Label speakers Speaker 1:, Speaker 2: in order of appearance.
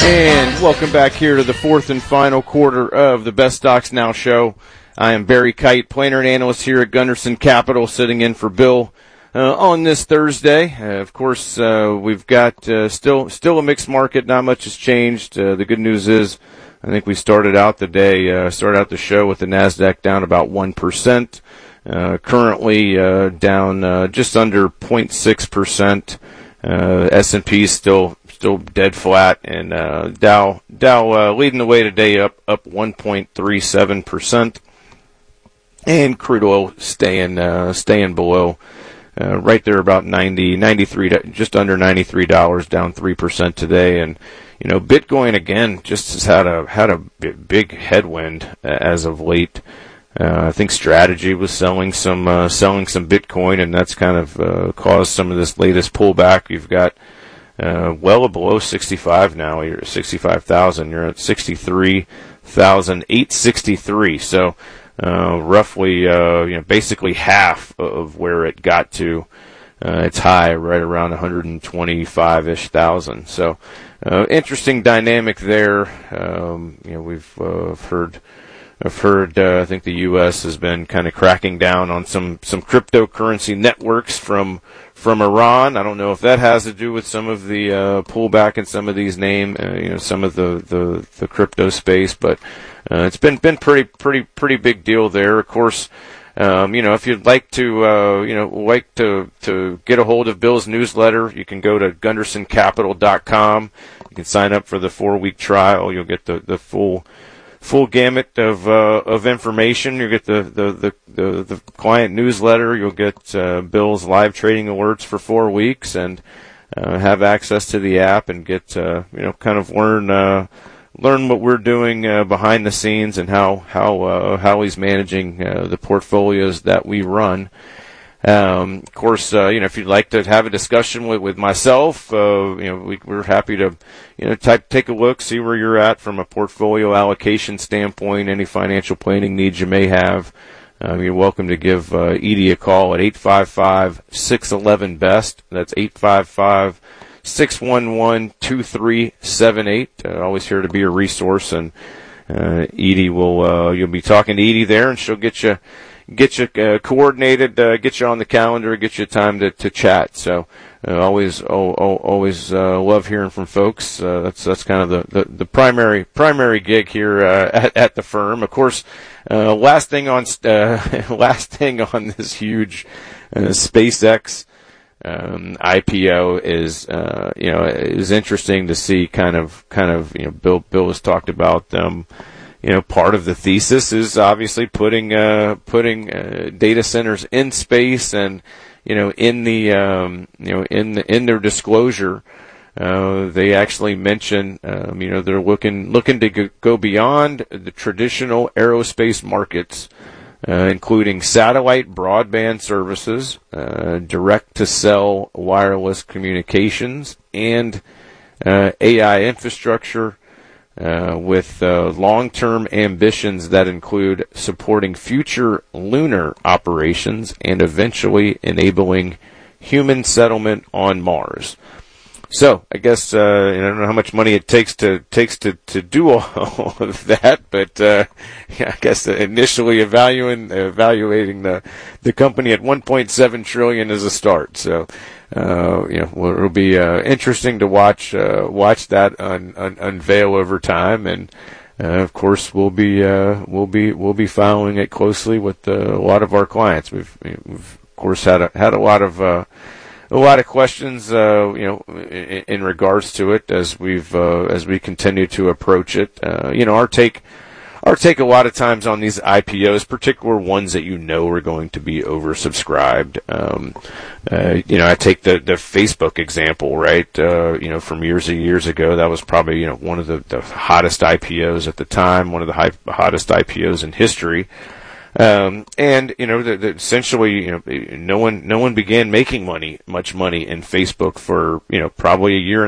Speaker 1: And welcome back here to the fourth and final quarter of the Best Stocks Now show. I am Barry Kite, planner and analyst here at Gunderson Capital, sitting in for Bill on this Thursday. Of course, we've got still a mixed market. Not much has changed. The good news is, I think we started out the show with the Nasdaq down about 1%. Currently down just under 0.6%. S&P still dead flat, and Dow leading the way today, up 1.37%, and crude oil staying below, right there about 93, just under $93, down 3% today. And Bitcoin again just has had a big headwind as of late. I think Strategy was selling some Bitcoin, and that's kind of caused some of this latest pullback. You've got well below 65 now. You're at 65,000. You're at 63,863. So roughly, basically half of where it got to. Its high right around 125-ish thousand. So interesting dynamic there. I've heard, I think the U.S. has been kind of cracking down on some cryptocurrency networks from Iran. I don't know if that has to do with some of the pullback in some of these some of the crypto space, but it's been pretty big deal there. Of course, if you'd like to get a hold of Bill's newsletter, you can go to GundersonCapital.com. You can sign up for the 4-week trial. You'll get the full gamut of information. You'll get the client newsletter. You'll get Bill's live trading alerts for 4 weeks, and have access to the app and get kind of learn what we're doing behind the scenes, and how he's managing the portfolios that we run. Of course, if you'd like to have a discussion with myself, we're happy to, take a look, see where you're at from a portfolio allocation standpoint, any financial planning needs you may have. You're welcome to give Edie a call at 855-611-BEST. That's 855-611-2378. Always here to be a resource, and Edie you'll be talking to Edie there, and she'll get you coordinated, get you on the calendar, get you time to chat. So always love hearing from folks. That's kind of the primary gig here at the firm. Of course, last thing on this huge SpaceX IPO is interesting to see. Kind of Bill has talked about them. Part of the thesis is obviously putting data centers in space, and in their disclosure, they actually mention they're looking to go beyond the traditional aerospace markets, including satellite broadband services, direct to cell wireless communications, and AI infrastructure. With long-term ambitions that include supporting future lunar operations and eventually enabling human settlement on Mars. So I guess I don't know how much money it takes to do all of that, but I guess initially evaluating the company at $1.7 trillion is a start. So it'll be interesting to watch that unveil over time, and of course we'll be following it closely with a lot of our clients. We've of course had a lot of questions, in regards to it as we continue to approach it. Our take a lot of times on these IPOs, particular ones that are going to be oversubscribed. I take the Facebook example, right? From years ago, that was probably one of the hottest IPOs at the time, one of the hottest IPOs in history. Essentially, no one began making much money in Facebook for, probably a year and